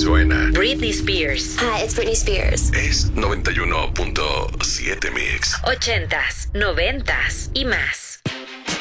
suena. Britney Spears. Hi, it's Britney Spears. Es 91.7 Mix. 80s, 90s y más.